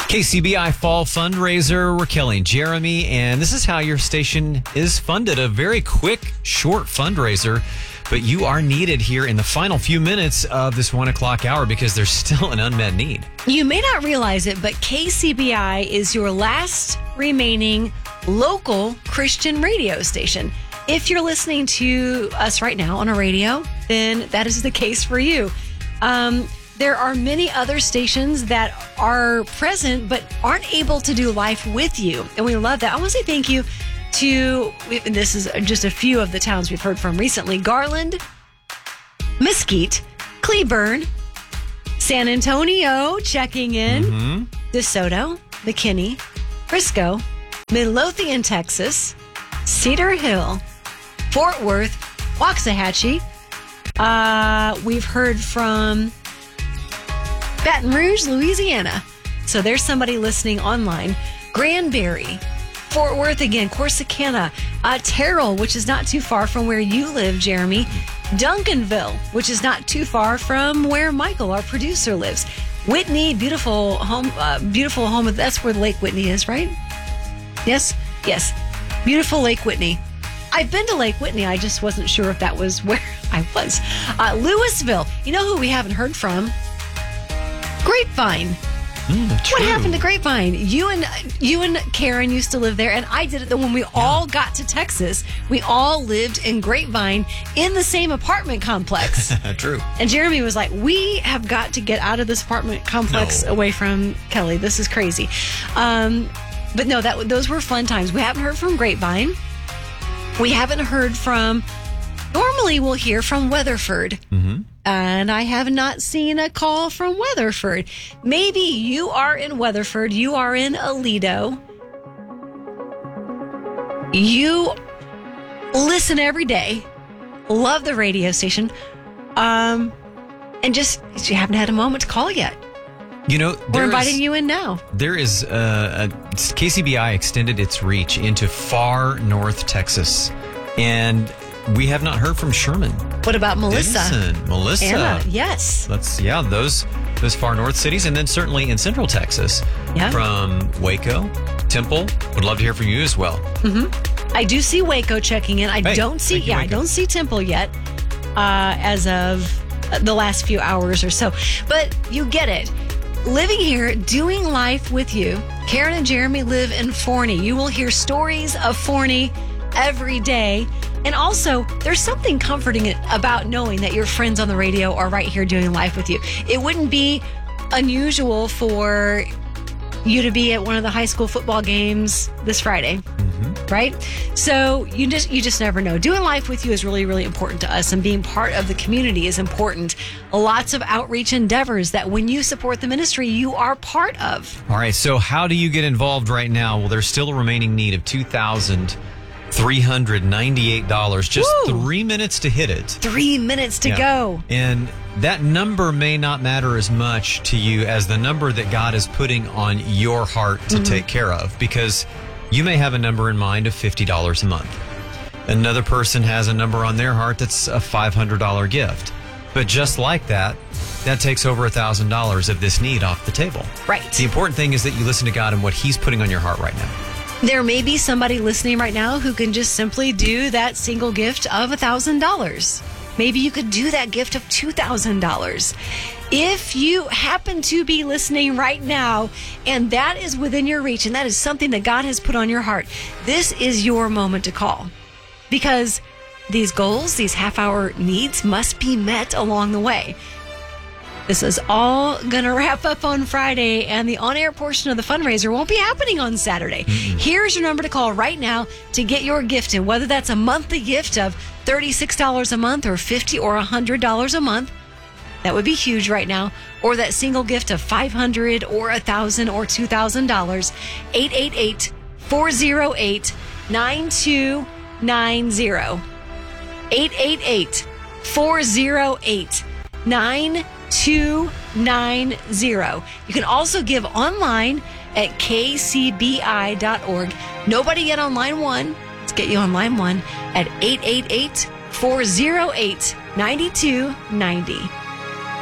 KCBI Fall Fundraiser. We're killing Jeremy, and this is how your station is funded. A very quick, short fundraiser, but you are needed here in the final few minutes of this 1 o'clock hour because there's still an unmet need. You may not realize it, but KCBI is your last remaining local Christian radio station. If you're listening to us right now on a radio, then that is the case for you. There are many other stations that are present but aren't able to do life with you. And we love that. I want to say thank you to, and this is just a few of the towns we've heard from recently: Garland, Mesquite, Cleburne, San Antonio checking in, DeSoto, McKinney, Frisco, Midlothian, Texas, Cedar Hill, Fort Worth, Waxahachie. We've heard from Baton Rouge, Louisiana. So there's somebody listening online. Granbury, Fort Worth again, Corsicana, Terrell, which is not too far from where you live, Jeremy. Duncanville, which is not too far from where Michael, our producer, lives. Whitney, beautiful home. That's where Lake Whitney is, right? Yes. Beautiful Lake Whitney. I've been to Lake Whitney. I just wasn't sure if that was where I was. Louisville. You know who we haven't heard from? Grapevine. What happened to Grapevine? You and Karen used to live there, and I did it when we all got to Texas. We all lived in Grapevine in the same apartment complex. True. And Jeremy was like, we have got to get out of this apartment complex away from Kelly. This is crazy. But no, those were fun times. We haven't heard from Grapevine. We haven't heard from... Normally we'll hear from Weatherford. And I have not seen a call from Weatherford. Maybe you are in Weatherford. You are in Aledo. You listen every day. Love the radio station. And just, you haven't had a moment to call yet. You know, we're inviting you in now. There is KCBI extended its reach into far north Texas. And we have not heard from Sherman. What about Melissa? Melissa. Anna, yes. Those far north cities. And then certainly in central Texas. Yeah. From Waco, Temple. Would love to hear from you as well. I do see Waco checking in. I don't see Temple yet as of the last few hours or so. But you get it. Living here, doing life with you. Karen and Jeremy live in Forney. You will hear stories of Forney every day. And also, there's something comforting about knowing that your friends on the radio are right here doing life with you. It wouldn't be unusual for you to be at one of the high school football games this Friday, right? So you just never know. Doing life with you is really, really important to us, and being part of the community is important. Lots of outreach endeavors that when you support the ministry, you are part of. All right, so how do you get involved right now? Well, there's still a remaining need of $2,398. Just 3 minutes to hit it. 3 minutes to go. And that number may not matter as much to you as the number that God is putting on your heart to take care of, because you may have a number in mind of $50 a month. Another person has a number on their heart that's a $500 gift. But just like that takes over $1,000 of this need off the table. Right. The important thing is that you listen to God and what He's putting on your heart right now. There may be somebody listening right now who can just simply do that single gift of $1,000. Maybe you could do that gift of $2,000. If you happen to be listening right now and that is within your reach and that is something that God has put on your heart, this is your moment to call. Because these goals, these half-hour needs must be met along the way. This is all going to wrap up on Friday, and the on-air portion of the fundraiser won't be happening on Saturday. Here's your number to call right now to get your gift in, whether that's a monthly gift of $36 a month or $50 or $100 a month. That would be huge right now. Or that single gift of $500 or $1,000 or $2,000. 888-408-9290. 888-408-9290. You can also give online at kcbi.org. Nobody yet on line one. Let's get you on line one at 888-408-9290.